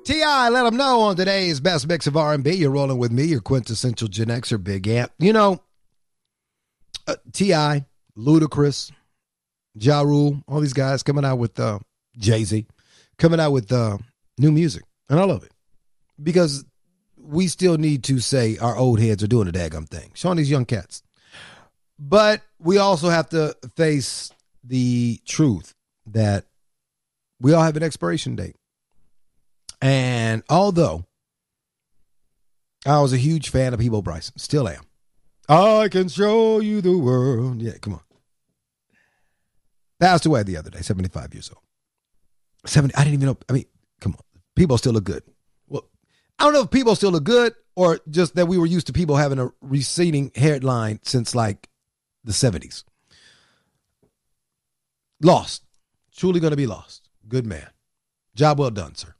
T.I., let them know on today's best mix of R&B. You're rolling with me, your quintessential Gen Xer, Big Amp. You know, T.I., Ludacris, Ja Rule, all these guys coming out with Jay-Z, coming out with new music. And I love it because we still need to say our old heads are doing the daggum thing, showing these young cats. But we also have to face the truth that we all have an expiration date. And although I was a huge fan of Peabo Bryson, still am. I can show you the world. Yeah, come on. Passed away the other day, 75 years old. 70. I didn't even know. I mean, come on. People still look good. Well, I don't know if people still look good or just that we were used to people having a receding hairline since like the 70s. Lost. Truly going to be lost. Good man. Job well done, sir.